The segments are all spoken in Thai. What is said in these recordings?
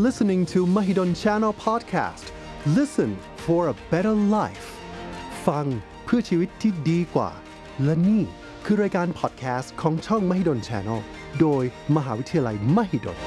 listening to Mahidol Channel Podcast. Listen for a better life. ฟังเพื่อชีวิตที่ดีกว่าและนี่คือรายการ podcast ของช่อง Mahidol Channel โดยมหาวิทยาลัย Mahidol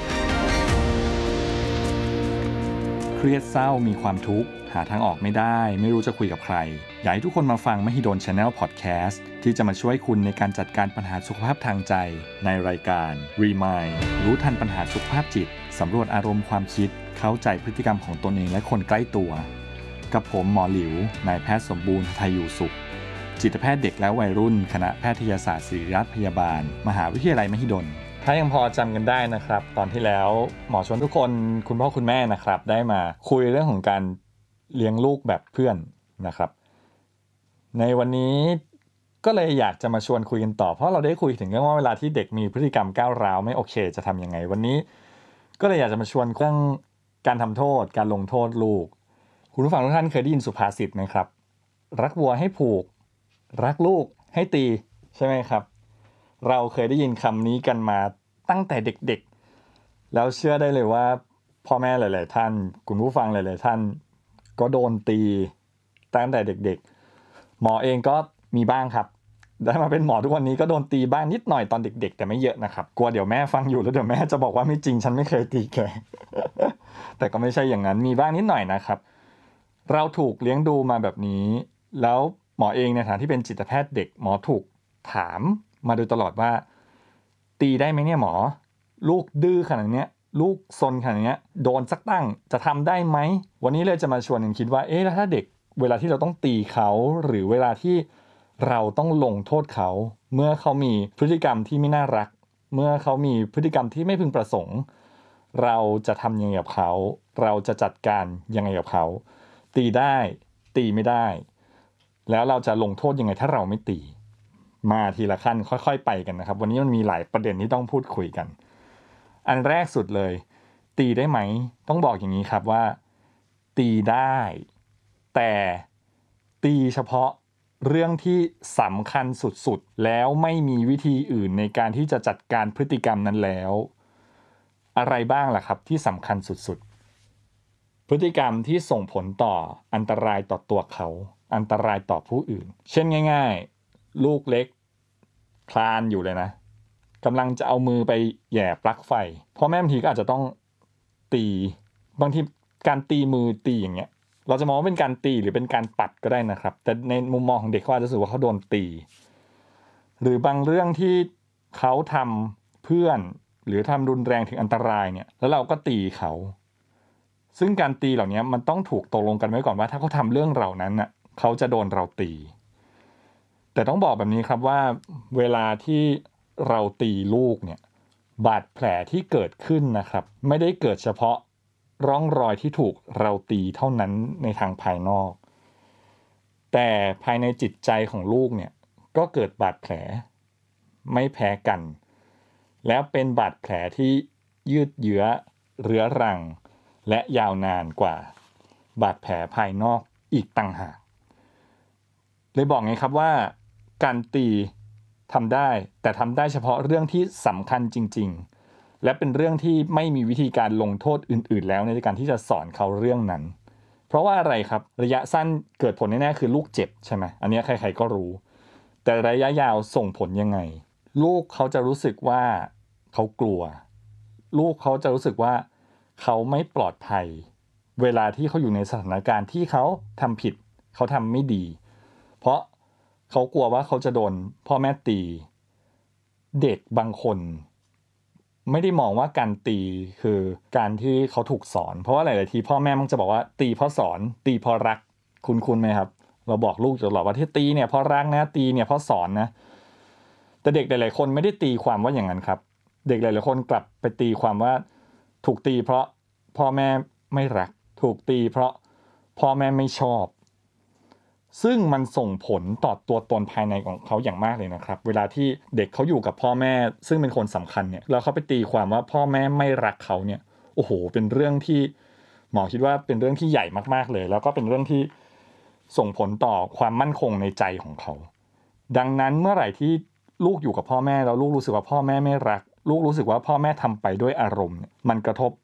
เครียดเศร้ามีความทุกข์หาทางออกไม่ได้ไม่รู้จะคุยกับใครอยากให้ทุกคนมาฟัง Mahidol Channel Podcast ที่จะมาช่วยคุณในการจัดการปัญหาสุขภาพทางใจในรายการ Remind รู้ทันปัญหาสุขภาพจิตสำรวจอารมณ์ความคิดเข้าใจพฤติกรรมของตนเองและคนใกล้ตัวกับผมหมอหลิวนายแพทย์สมบูรณ์ไทยอยู่สุขจิตแพทย์เด็กและวัยรุ่นคณะแพทยศาสตร์ศิริราชพยาบาลมหาวิทยาลัยมหิดลถ้ายังพอจำกันได้นะครับตอนที่แล้วหมอชวนทุกคนคุณพ่อคุณแม่นะครับได้มาคุยเรื่องของการเลี้ยงลูกแบบเพื่อนนะครับในวันนี้ก็เลยอยากจะมาชวนคุยกันต่อเพราะเราได้คุยถึงเรื่องว่าเวลาที่เด็กมีพฤติกรรมก้าวร้าวไม่โอเคจะทำยังไงวันนี้ก็เลยอยากจะมาชวนเรื่องการทำโทษการลงโทษลูกคุณผู้ฟังทุกท่านเคยได้ยินสุภาษิตไหมครับรักวัวให้ผูกรักลูกให้ตีใช่ไหมครับเราเคยได้ยินคำนี้กันมาตั้งแต่เด็กๆแล้วเชื่อได้เลยว่าพ่อแม่หลายๆท่านคุณผู้ฟังหลายๆท่านก็โดนตีตั้งแต่เด็กๆหมอเองก็มีบ้างครับได้มาเป็นหมอทุกวันนี้ก็โดนตีบ้างนิดหน่อยตอนเด็กๆแต่ไม่เยอะนะครับกลัวเดี๋ยวแม่ฟังอยู่แล้วเดี๋ยวแม่จะบอกว่าไม่จริงฉันไม่เคยตีแก แต่ก็ไม่ใช่อย่างนั้นมีบ้างนิดหน่อยนะครับเราถูกเลี้ยงดูมาแบบนี้แล้วหมอเองในฐานะที่เป็นจิตแพทย์เด็กหมอถูกถามมาโดยตลอดว่าตีได้ไหมเนี่ยหมอลูกดื้อขนาดนี้ลูกซนขนาดนี้โดนสักตั้งจะทำได้ไหมวันนี้เลยจะมาชวนกันคิดว่าแล้วถ้าเด็กเวลาที่เราต้องตีเขาหรือเวลาที่เราต้องลงโทษเขาเมื่อเขามีพฤติกรรมที่ไม่น่ารักเมื่อเขามีพฤติกรรมที่ไม่พึงประสงค์เราจะทำยังไงกับเขาเราจะจัดการยังไงกับเขาตีได้ตีไม่ได้แล้วเราจะลงโทษยังไงถ้าเราไม่ตีมาทีละขั้นค่อยๆไปกันนะครับวันนี้มันมีหลายประเด็นที่ต้องพูดคุยกันอันแรกสุดเลยตีได้ไหมต้องบอกอย่างนี้ครับว่าตีได้แต่ตีเฉพาะเรื่องที่สำคัญสุดๆแล้วไม่มีวิธีอื่นในการที่จะจัดการพฤติกรรมนั้นแล้วอะไรบ้างล่ะครับที่สำคัญสุดๆพฤติกรรมที่ส่งผลต่ออันตรายต่อตัวเขาอันตรายต่อผู้อื่นเช่นง่ายๆลูกเล็กคลานอยู่เลยนะกำลังจะเอามือไปแหย่ปลั๊กไฟพ่อแม่บางทีก็อาจจะต้องตีบางทีการตีมือตีอย่างเงี้ยเราจะมองว่าเป็นการตีหรือเป็นการปัดก็ได้นะครับแต่ในมุมมองของเด็กเขาอาจจะรู้สึกว่าเขาโดนตีหรือบางเรื่องที่เขาทำเพื่อนหรือทำรุนแรงถึงอันตรายเนี่ยแล้วเราก็ตีเขาซึ่งการตีเหล่านี้มันต้องถูกตกลงกันไว้ก่อนว่าถ้าเขาทำเรื่องเหล่านั้นน่ะเขาจะโดนเราตีแต่ต้องบอกแบบนี้ครับว่าเวลาที่เราตีลูกเนี่ยบาดแผลที่เกิดขึ้นนะครับไม่ได้เกิดเฉพาะร่องรอยที่ถูกเราตีเท่านั้นในทางภายนอกแต่ภายในจิตใจของลูกเนี่ยก็เกิดบาดแผลไม่แพ้กันแล้วเป็นบาดแผลที่ยืดเยื้อเรื้อรังและยาวนานกว่าบาดแผลภายนอกอีกต่างหากเลยบอกไงครับว่าการตีทำได้แต่ทำได้เฉพาะเรื่องที่สำคัญจริงๆและเป็นเรื่องที่ไม่มีวิธีการลงโทษอื่นๆแล้วในการที่จะสอนเขาเรื่องนั้นเพราะว่าอะไรครับระยะสั้นเกิดผลแน่ๆคือลูกเจ็บใช่ไหมอันนี้ใครๆก็รู้แต่ระยะยาวส่งผลยังไงลูกเขาจะรู้สึกว่าเขากลัวลูกเขาจะรู้สึกว่าเขาไม่ปลอดภัยเวลาที่เขาอยู่ในสถานการณ์ที่เขาทำผิดเขาทำไม่ดีเพราะเขากลัวว่าเขาจะโดนพ่อแม่ตีเด็กบางคนไม่ได้มองว่าการตีคือการที่เขาถูกสอนเพราะว่าหลายๆทีพ่อแม่มักจะบอกว่าตีเพราะสอนตีเพราะรักคุณไหมครับเราบอกลูกตลอดว่าที่ตีเนี่ยเพราะรักนะตีเนี่ยเพราะสอนนะแต่เด็กหลายๆคนไม่ได้ตีความว่าอย่างนั้นครับเด็กหลายๆคนกลับไปตีความว่าถูกตีเพราะพ่อแม่ไม่รักถูกตีเพราะพ่อแม่ไม่ชอบซึ่งมันส่งผลต่อตัวตนภายในของเขาอย่างมากเลยนะครับเวลาที่เด็กเขาอยู่กับพ่อแม่ซึ่งเป็นคนสำคัญเนี่ยแล้วเขาไปตีความว่าพ่อแม่ไม่รักเขาเนี่ยโอ้โหเป็นเรื่องที่หมอคิดว่าเป็นเรื่องที่ใหญ่มากๆเลยแล้วก็เป็นเรื่องที่ส่งผลต่อความมั่นคงในใจของเขาดังนั้นเมื่อไหร่ที่ลูกอยู่กับพ่อแม่แล้วลูกรู้สึกว่าพ่อแม่ไม่รักลูกรู้สึกว่าพ่อแม่ทำไปด้วยอารมณ์มันกระทบ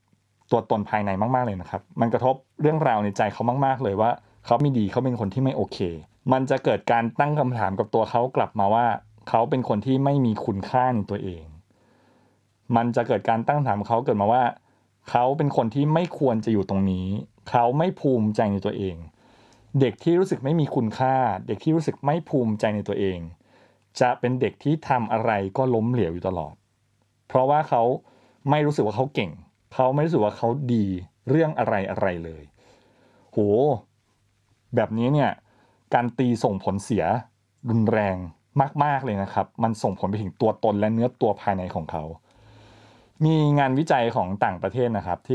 ตัวตนภายในมากๆเลยนะครับมันกระทบเรื่องราวในใจเขามากๆเลยว่าเขาไม่ดีเขาเป็นคนที่ไม่โอเคมันจะเกิดการตั้งคำถามกับตัวเขากลับมาว่าเขาเป็นคนที่ไม่มีคุณค่าในตัวเองมันจะเกิดการตั้งคำถามเขาเกิดมาว่าเขาเป็นคนที่ไม่ควรจะอยู่ตรงนี้เขาไม่ภูมิใจในตัวเองเด็กที่รู้สึกไม่มีคุณค่าเด็กที่รู้สึกไม่ภูมิใจในตัวเองจะเป็นเด็กที่ทำอะไรก็ล้มเหลวอยู่ตลอดเพราะว่าเขาไม่รู้สึกว่าเขาเก่งเขาไม่รู้สึกว่าเขาดีเรื่องอะไรเลยโหแบบนี้เนี่ยการตีส่งผลเสียรุนแรงมากๆเลยนะครับมันส่งผลไปถึงตัวตนและเนื้อตัวภายในของเขามีงานวิจัยของต่างประเทศนะครับ